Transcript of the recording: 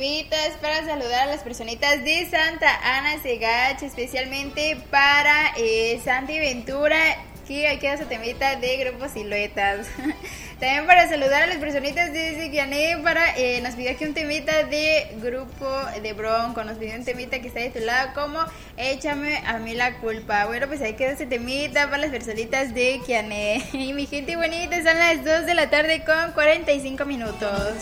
temitas para saludar a las personitas de Santa Ana Segach, especialmente para Santi Ventura, que hay que dar su temita de Grupo Siluetas. También para saludar a las personitas de Siquiané, nos pidió aquí un temita de Grupo de Bronco, nos pidió un temita que está titulado como Échame a mí la culpa. Bueno, pues ahí queda ese temita para las personitas de Quiané. Y mi gente bonita, son las 2 de la tarde con 45 minutos.